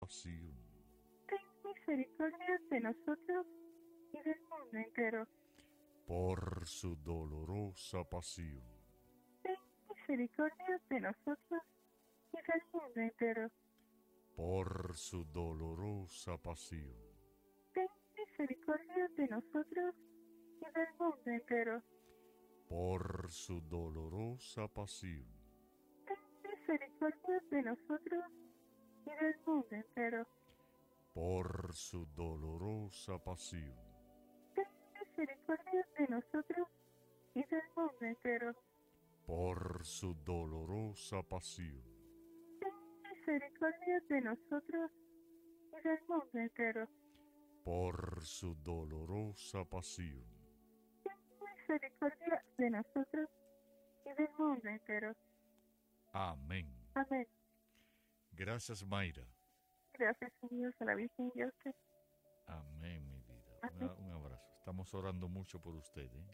pasión. Ten misericordia de nosotros y del mundo entero. Por su dolorosa pasión. Ten misericordia de nosotros y del mundo entero. Por su dolorosa pasión. Ten misericordia de nosotros y del mundo entero. Por su dolorosa pasión. Ten misericordia de nosotros y del mundo entero. Por su dolorosa pasión. Ten misericordia de nosotros y del mundo entero. Por su dolorosa pasión. Ten misericordia de nosotros y del mundo entero. Por su dolorosa pasión. Ten misericordia de nosotros y del mundo entero. Amén. Amén. Gracias, Mayra. Gracias a Dios, a la Virgen y a usted. Amén, mi vida. Amén. Un abrazo. Estamos orando mucho por usted, ¿eh?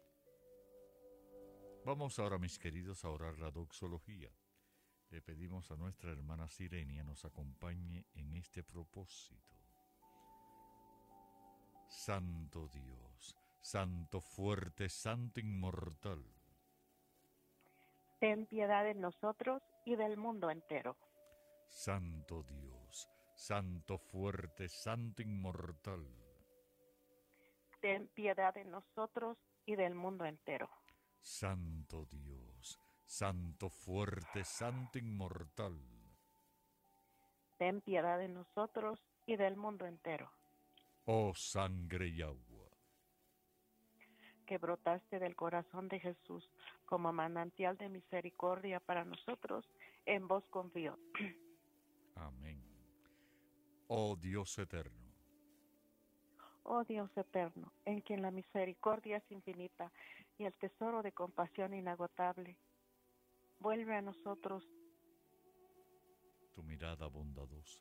Vamos ahora, mis queridos, a orar la doxología. Le pedimos a nuestra hermana Sirenia nos acompañe en este propósito. Santo Dios, Santo fuerte, Santo inmortal. Ten piedad de nosotros y del mundo entero. Santo Dios, Santo fuerte, Santo inmortal. Ten piedad de nosotros y del mundo entero. Santo Dios, Santo fuerte, Santo inmortal. Ten piedad de nosotros y del mundo entero. Oh sangre y agua, Que brotaste del corazón de Jesús como manantial de misericordia para nosotros, en vos confío. amén. Oh Dios eterno, Oh Dios eterno, en quien la misericordia es infinita y el tesoro de compasión inagotable, vuelve a nosotros tu mirada bondadosa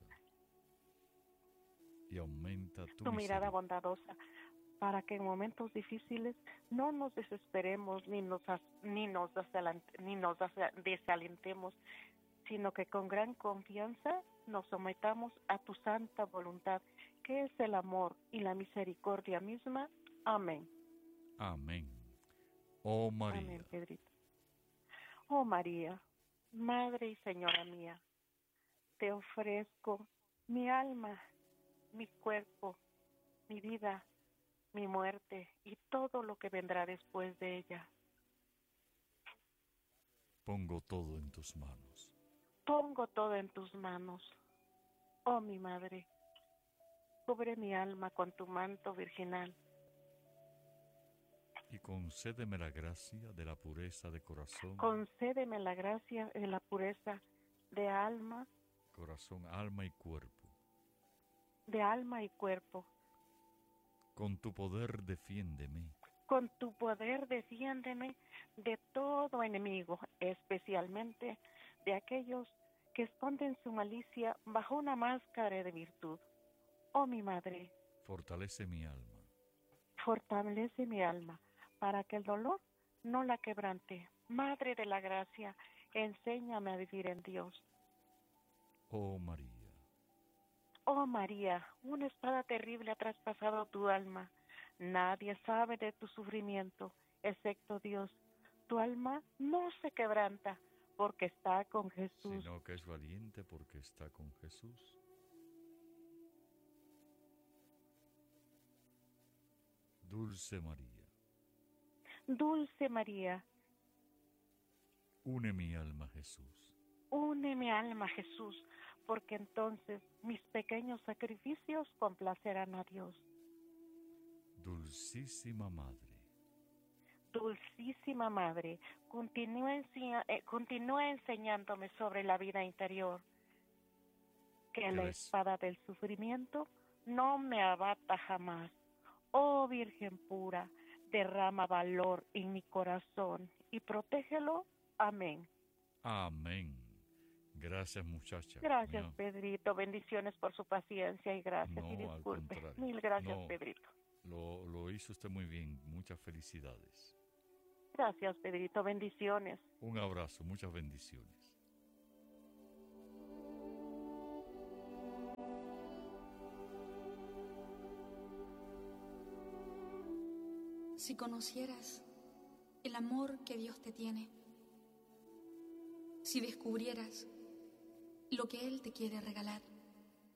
y aumenta tu mirada bondadosa, para que en momentos difíciles no nos desesperemos ni nos desalentemos, sino que con gran confianza nos sometamos a tu santa voluntad, que es el amor y la misericordia misma. Amén. Amén. Oh María, Amén, Pedrito. Oh María, Madre y Señora mía, te ofrezco mi alma, mi cuerpo, mi vida, mi muerte y todo lo que vendrá después de ella. pongo todo en tus manos. Pongo todo en tus manos. Oh mi Madre, cubre mi alma con tu manto virginal. Y concédeme la gracia de la pureza de corazón, Concédeme la gracia de la pureza de alma alma y cuerpo. y cuerpo. Con tu poder defiéndeme, Con tu poder defiéndeme de todo enemigo, especialmente de aquellos que esconden su malicia bajo una máscara de virtud. Oh mi Madre, fortalece mi alma. fortalece mi alma para que el dolor no la quebrante. Madre de la gracia, enséñame a vivir en Dios. Oh María, Oh María, una espada terrible ha traspasado tu alma. Nadie sabe de tu sufrimiento, excepto Dios. Tu alma no se quebranta porque está con Jesús. sino que es valiente porque está con Jesús. Dulce María, Dulce María, une mi alma a Jesús. une mi alma a Jesús, porque entonces mis pequeños sacrificios complacerán a Dios. Dulcísima Madre, Dulcísima Madre, continúa enseñándome sobre la vida interior, que la espada del sufrimiento no me abata jamás. Oh Virgen pura, derrama valor en mi corazón y protégelo. Amén. amén. Gracias, muchacha. Gracias, Mira, Pedrito. Bendiciones por su paciencia y gracias. No, Y al disculpe. contrario. Mil gracias, No. Pedrito. lo hizo usted muy bien. Muchas felicidades. Gracias, Pedrito. Bendiciones. Un abrazo, muchas bendiciones. Si conocieras el amor que Dios te tiene, si descubrieras lo que Él te quiere regalar,